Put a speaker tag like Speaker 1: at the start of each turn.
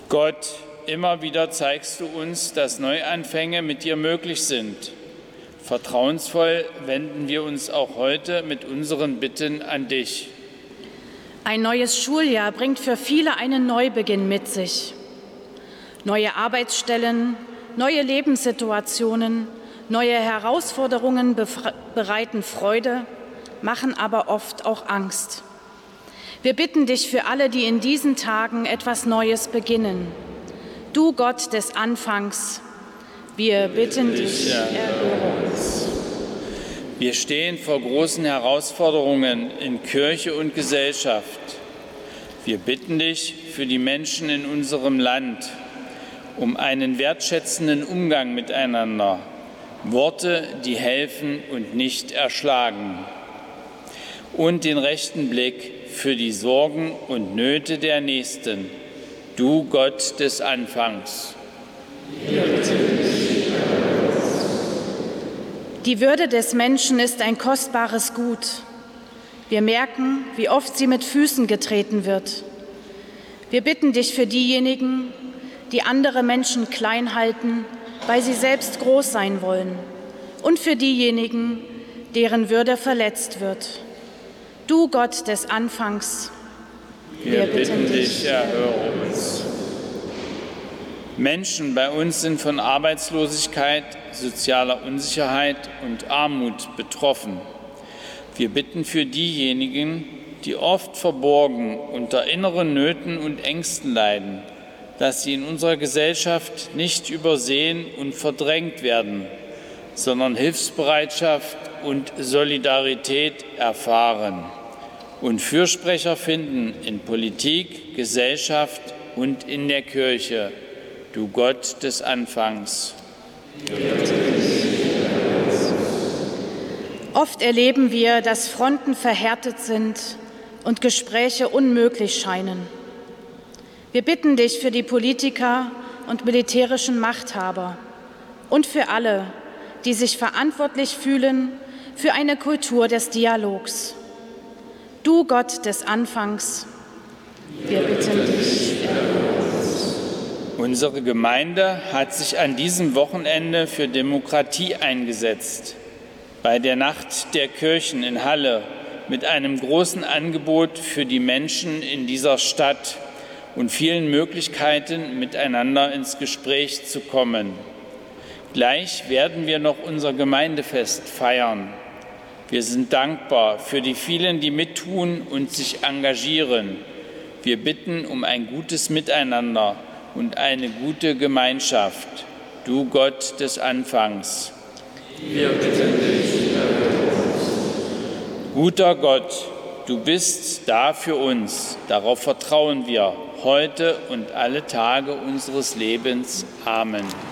Speaker 1: Gott, immer wieder zeigst du uns, dass Neuanfänge mit dir möglich sind. Vertrauensvoll wenden wir uns auch heute mit unseren Bitten an dich.
Speaker 2: Ein neues Schuljahr bringt für viele einen Neubeginn mit sich. Neue Arbeitsstellen, neue Lebenssituationen, neue Herausforderungen bereiten Freude, machen aber oft auch Angst. Wir bitten dich für alle, die in diesen Tagen etwas Neues beginnen. Du Gott des Anfangs, wir bitten dich, erhöre uns.
Speaker 1: Wir stehen vor großen Herausforderungen in Kirche und Gesellschaft. Wir bitten dich für die Menschen in unserem Land um einen wertschätzenden Umgang miteinander, Worte, die helfen und nicht erschlagen, und den rechten Blick für die Sorgen und Nöte der Nächsten, du Gott des Anfangs.
Speaker 2: Die Würde des Menschen ist ein kostbares Gut. Wir merken, wie oft sie mit Füßen getreten wird. Wir bitten dich für diejenigen, die andere Menschen klein halten, weil sie selbst groß sein wollen, und für diejenigen, deren Würde verletzt wird. Du Gott des Anfangs,
Speaker 1: wir bitten dich, erhöre uns. Menschen bei uns sind von Arbeitslosigkeit, sozialer Unsicherheit und Armut betroffen. Wir bitten für diejenigen, die oft verborgen unter inneren Nöten und Ängsten leiden, dass sie in unserer Gesellschaft nicht übersehen und verdrängt werden, sondern Hilfsbereitschaft und Solidarität erfahren und Fürsprecher finden in Politik, Gesellschaft und in der Kirche, du Gott des Anfangs.
Speaker 2: Oft erleben wir, dass Fronten verhärtet sind und Gespräche unmöglich scheinen. Wir bitten dich für die Politiker und militärischen Machthaber und für alle, die sich verantwortlich fühlen für eine Kultur des Dialogs. Du Gott des Anfangs, wir bitten dich.
Speaker 1: Unsere Gemeinde hat sich an diesem Wochenende für Demokratie eingesetzt. Bei der Nacht der Kirchen in Halle mit einem großen Angebot für die Menschen in dieser Stadt und vielen Möglichkeiten, miteinander ins Gespräch zu kommen. Gleich werden wir noch unser Gemeindefest feiern. Wir sind dankbar für die vielen, die mittun und sich engagieren. Wir bitten um ein gutes Miteinander und eine gute Gemeinschaft, du Gott des Anfangs. Wir bitten dich, erhöre uns. Guter Gott, du bist da für uns. Darauf vertrauen wir heute und alle Tage unseres Lebens. Amen.